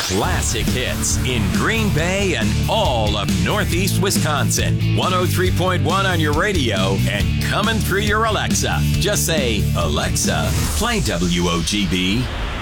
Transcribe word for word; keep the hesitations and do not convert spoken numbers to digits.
classic hits in Green Bay and all of Northeast Wisconsin. one oh three point one on your radio and coming through your Alexa. Just say, Alexa, play W O G B.